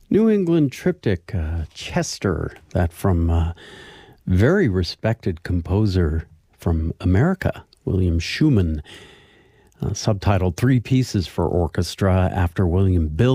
New England Triptych, Chester, that from very respected composer from America, William Schumann, subtitled Three Pieces for Orchestra after William Bill.